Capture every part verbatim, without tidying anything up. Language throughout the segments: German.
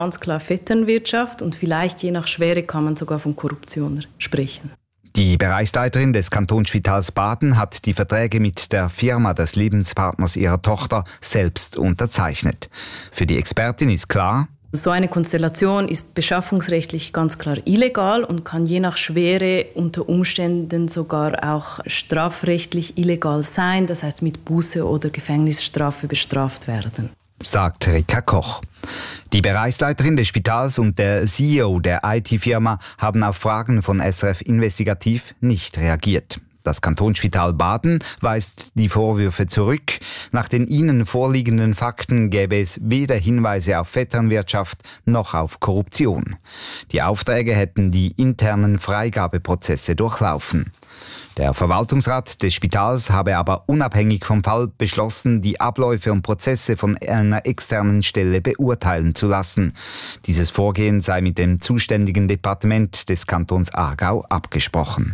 Ganz klar Vetternwirtschaft und vielleicht je nach Schwere kann man sogar von Korruption sprechen. Die Bereichsleiterin des Kantonsspitals Baden hat die Verträge mit der Firma des Lebenspartners ihrer Tochter selbst unterzeichnet. Für die Expertin ist klar: So eine Konstellation ist beschaffungsrechtlich ganz klar illegal und kann je nach Schwere unter Umständen sogar auch strafrechtlich illegal sein, das heißt mit Buße oder Gefängnisstrafe bestraft werden, sagt Rika Koch. Die Bereichsleiterin des Spitals und der C E O der I T-Firma haben auf Fragen von S R F Investigativ nicht reagiert. Das Kantonsspital Baden weist die Vorwürfe zurück. Nach den ihnen vorliegenden Fakten gäbe es weder Hinweise auf Vetternwirtschaft noch auf Korruption. Die Aufträge hätten die internen Freigabeprozesse durchlaufen. Der Verwaltungsrat des Spitals habe aber unabhängig vom Fall beschlossen, die Abläufe und Prozesse von einer externen Stelle beurteilen zu lassen. Dieses Vorgehen sei mit dem zuständigen Departement des Kantons Aargau abgesprochen.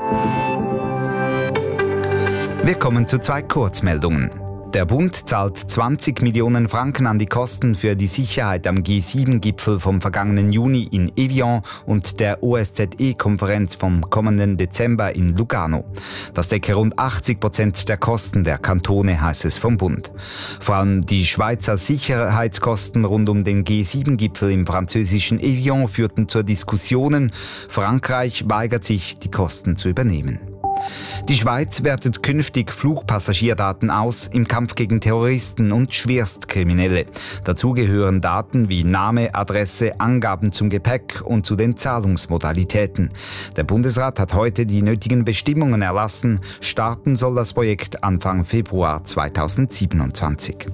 Wir kommen zu zwei Kurzmeldungen. Der Bund zahlt zwanzig Millionen Franken an die Kosten für die Sicherheit am G sieben Gipfel vom vergangenen Juni in Evian und der O S Z E-Konferenz vom kommenden Dezember in Lugano. Das decke rund achtzig Prozent der Kosten der Kantone, heißt es vom Bund. Vor allem die Schweizer Sicherheitskosten rund um den G sieben Gipfel im französischen Evian führten zu Diskussionen. Frankreich weigert sich, die Kosten zu übernehmen. Die Schweiz wertet künftig Flugpassagierdaten aus im Kampf gegen Terroristen und Schwerstkriminelle. Dazu gehören Daten wie Name, Adresse, Angaben zum Gepäck und zu den Zahlungsmodalitäten. Der Bundesrat hat heute die nötigen Bestimmungen erlassen. Starten soll das Projekt Anfang Februar zweitausendsiebenundzwanzig.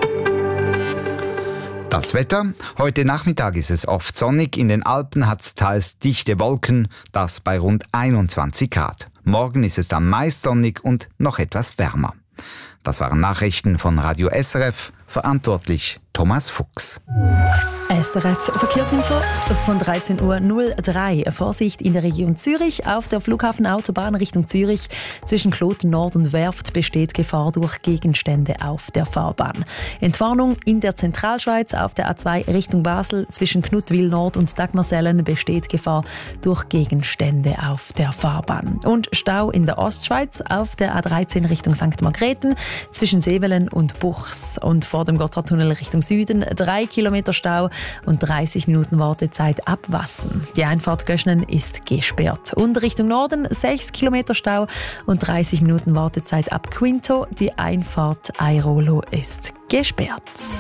Das Wetter. Heute Nachmittag ist es oft sonnig. In den Alpen hat es teils dichte Wolken, das bei rund einundzwanzig Grad. Morgen ist es dann meist sonnig und noch etwas wärmer. Das waren Nachrichten von Radio S R F. Verantwortlich Thomas Fuchs. S R F Verkehrsinfo von dreizehn Uhr null drei. Vorsicht in der Region Zürich. Auf der Flughafenautobahn Richtung Zürich zwischen Kloten Nord und Werft besteht Gefahr durch Gegenstände auf der Fahrbahn. Entwarnung in der Zentralschweiz auf der A zwei Richtung Basel zwischen Knuttwil Nord und Dagmarsellen besteht Gefahr durch Gegenstände auf der Fahrbahn. Und Stau in der Ostschweiz auf der A dreizehn Richtung Sankt Margrethen zwischen Sevelen und Buchs und vor dem Gotthardtunnel Richtung Süden drei Kilometer Stau und dreißig Minuten Wartezeit ab Wassen. Die Einfahrt Göschnen ist gesperrt. Und Richtung Norden sechs Kilometer Stau und dreißig Minuten Wartezeit ab Quinto. Die Einfahrt Airolo ist gesperrt.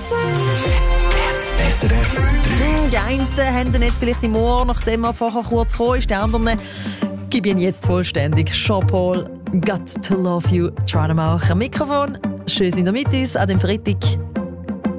S R F drei. Die einen haben ihn jetzt vielleicht im Ohr, nachdem er vorher kurz gekommen ist. Die anderen gebe ihn jetzt vollständig. Jean-Paul, Got to Love You, Try am Mikrofon. Schön sind ihr mit uns an dem Freitag.